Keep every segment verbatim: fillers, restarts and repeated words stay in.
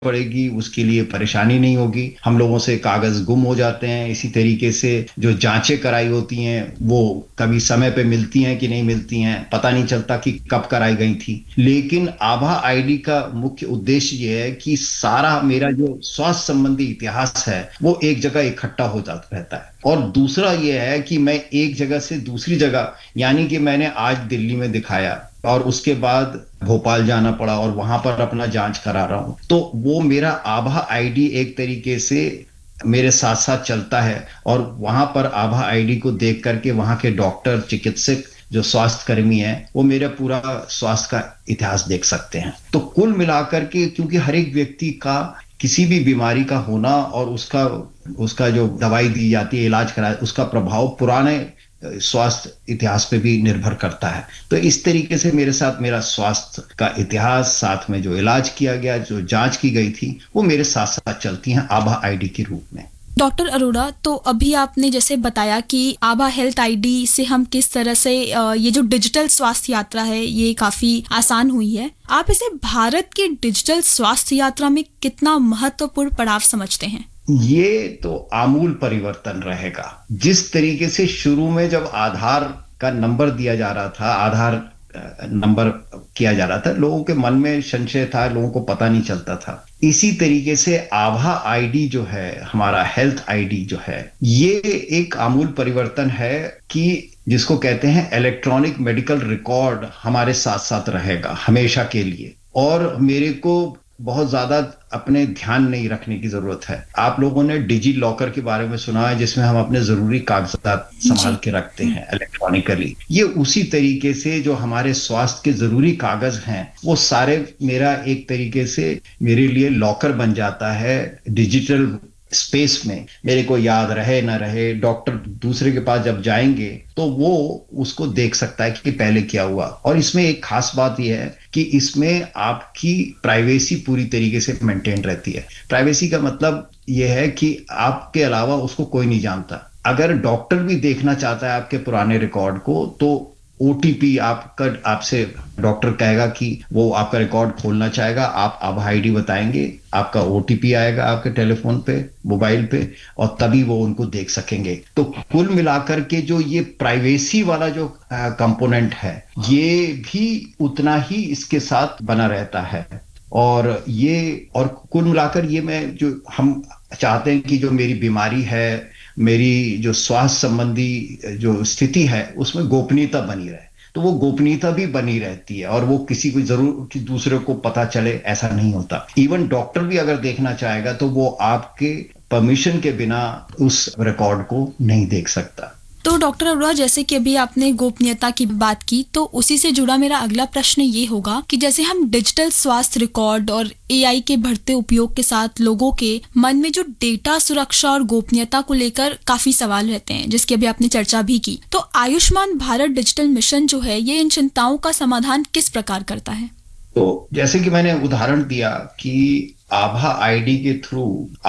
पड़ेगी, उसके लिए परेशानी नहीं होगी। हम लोगों से कागज गुम हो जाते हैं, इसी तरीके से जो जांचें कराई होती हैं वो कभी समय पे मिलती हैं कि नहीं मिलती हैं, पता नहीं चलता कि कब कराई गई थी। लेकिन आभा आईडी का मुख्य उद्देश्य ये है कि सारा मेरा जो स्वास्थ्य संबंधी इतिहास है वो एक जगह इकट्ठा हो जाता रहता है। और दूसरा ये है कि मैं एक जगह से दूसरी जगह, यानी कि मैंने आज दिल्ली में दिखाया और उसके बाद भोपाल जाना पड़ा और वहां पर अपना जांच करा रहा हूं, तो वो मेरा आभा आईडी एक तरीके से मेरे साथ साथ चलता है। और वहां पर आभा आईडी को देख करके वहां के डॉक्टर, चिकित्सक, जो स्वास्थ्य कर्मी है, वो मेरा पूरा स्वास्थ्य का इतिहास देख सकते हैं। तो कुल मिलाकर के, क्योंकि हर एक व्यक्ति का किसी भी बीमारी का होना और उसका उसका जो दवाई दी जाती है, इलाज करा, उसका प्रभाव पुराने स्वास्थ्य इतिहास पे भी निर्भर करता है। तो इस तरीके से मेरे साथ मेरा स्वास्थ्य का इतिहास, साथ में जो इलाज किया गया, जो जांच की गई थी, वो मेरे साथ साथ चलती हैं आभा आईडी के रूप में। डॉक्टर अरोड़ा, तो अभी आपने जैसे बताया कि आभा हेल्थ आईडी से हम किस तरह से ये जो डिजिटल स्वास्थ्य यात्रा है ये काफी आसान हुई है, आप इसे भारत की डिजिटल स्वास्थ्य यात्रा में कितना महत्वपूर्ण पड़ाव समझते हैं? ये तो आमूल परिवर्तन रहेगा। जिस तरीके से शुरू में जब आधार का नंबर दिया जा रहा था, आधार नंबर किया जा रहा था, लोगों के मन में संशय था, लोगों को पता नहीं चलता था। इसी तरीके से आभा आईडी जो है, हमारा हेल्थ आईडी जो है, ये एक आमूल परिवर्तन है कि जिसको कहते हैं इलेक्ट्रॉनिक मेडिकल रिकॉर्ड हमारे साथ साथ रहेगा हमेशा के लिए। और मेरे को बहुत ज्यादा अपने ध्यान नहीं रखने की जरूरत है। आप लोगों ने डिजी लॉकर के बारे में सुना है, जिसमें हम अपने जरूरी कागजात संभाल के रखते हैं इलेक्ट्रॉनिकली। ये उसी तरीके से जो हमारे स्वास्थ्य के जरूरी कागज हैं, वो सारे मेरा एक तरीके से मेरे लिए लॉकर बन जाता है डिजिटल स्पेस में। मेरे को याद रहे ना रहे, डॉक्टर दूसरे के पास जब जाएंगे तो वो उसको देख सकता है कि पहले क्या हुआ। और इसमें एक खास बात यह है कि इसमें आपकी प्राइवेसी पूरी तरीके से मेंटेन रहती है। प्राइवेसी का मतलब यह है कि आपके अलावा उसको कोई नहीं जानता। अगर डॉक्टर भी देखना चाहता है आपके पुराने रिकॉर्ड को, तो ओटीपी आपका, आपसे डॉक्टर कहेगा कि वो आपका रिकॉर्ड खोलना चाहेगा, आप आभा आईडी बताएंगे, आपका ओटीपी आएगा आपके टेलीफोन पे, मोबाइल पे, और तभी वो उनको देख सकेंगे। तो कुल मिलाकर के जो ये प्राइवेसी वाला जो कंपोनेंट है, ये भी उतना ही इसके साथ बना रहता है। और ये और कुल मिलाकर ये मैं जो हम चाहते हैं कि जो मेरी बीमारी है, मेरी जो स्वास्थ्य संबंधी जो स्थिति है, उसमें गोपनीयता बनी रहे। तो वो गोपनीयता भी बनी रहती है और वो किसी को जरूर कि दूसरे को पता चले, ऐसा नहीं होता। इवन डॉक्टर भी अगर देखना चाहेगा तो वो आपके परमिशन के बिना उस रिकॉर्ड को नहीं देख सकता। तो डॉक्टर अरोड़ा, जैसे कि अभी आपने गोपनीयता की बात की, तो उसी से जुड़ा मेरा अगला प्रश्न ये होगा कि जैसे हम डिजिटल स्वास्थ्य रिकॉर्ड और एआई के बढ़ते उपयोग के साथ लोगों के मन में जो डेटा सुरक्षा और गोपनीयता को लेकर काफी सवाल रहते हैं, जिसकी अभी आपने चर्चा भी की, तो आयुष्मान भारत डिजिटल मिशन जो है ये इन चिंताओं का समाधान किस प्रकार करता है? तो जैसे कि मैंने उदाहरण दिया कि आभा आईडी के थ्रू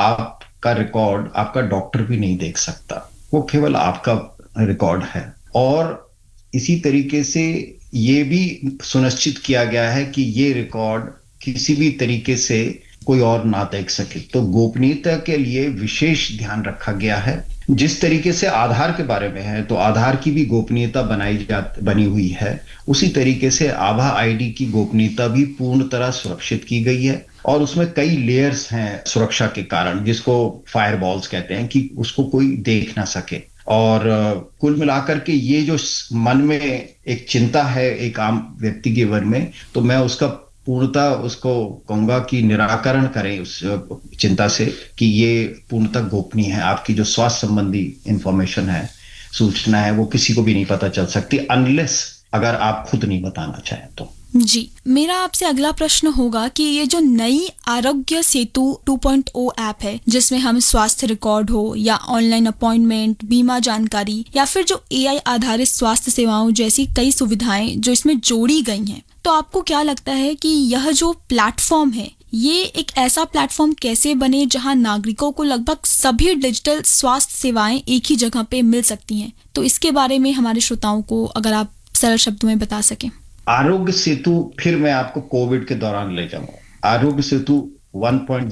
आपका रिकॉर्ड आपका डॉक्टर भी नहीं देख सकता, वो केवल आपका रिकॉर्ड है। और इसी तरीके से ये भी सुनिश्चित किया गया है कि ये रिकॉर्ड किसी भी तरीके से कोई और ना देख सके। तो गोपनीयता के लिए विशेष ध्यान रखा गया है। जिस तरीके से आधार के बारे में है, तो आधार की भी गोपनीयता बनाई जा बनी हुई है, उसी तरीके से आभा आईडी की गोपनीयता भी पूर्ण तरह सुरक्षित की गई है। और उसमें कई लेयर्स हैं सुरक्षा के कारण, जिसको फायरवॉल्स कहते हैं, कि उसको कोई देख ना सके। और कुल मिलाकर के ये जो मन में एक चिंता है एक आम व्यक्ति के मन में, तो मैं उसका पूर्णतः उसको कहूंगा कि निराकरण करें उस चिंता से, कि ये पूर्णतः गोपनीय है। आपकी जो स्वास्थ्य संबंधी इंफॉर्मेशन है, सूचना है, वो किसी को भी नहीं पता चल सकती, अनलेस अगर आप खुद नहीं बताना चाहें तो। जी, मेरा आपसे अगला प्रश्न होगा कि ये जो नई आरोग्य सेतु टू पॉइंट ओ ऐप है, जिसमें हम स्वास्थ्य रिकॉर्ड हो या ऑनलाइन अपॉइंटमेंट, बीमा जानकारी या फिर जो एआई आधारित स्वास्थ्य सेवाओं जैसी कई सुविधाएं जो इसमें जोड़ी गई हैं, तो आपको क्या लगता है कि यह जो प्लेटफॉर्म है, ये एक ऐसा प्लेटफॉर्म कैसे बने जहां नागरिकों को लगभग सभी डिजिटल स्वास्थ्य सेवाएं एक ही जगह पे मिल सकती हैं? तो इसके बारे में हमारे श्रोताओं को अगर आप सरल शब्दों में बता सकें। आरोग्य सेतु, फिर मैं आपको कोविड के दौरान ले जाऊंगा। Aarogya Setu one point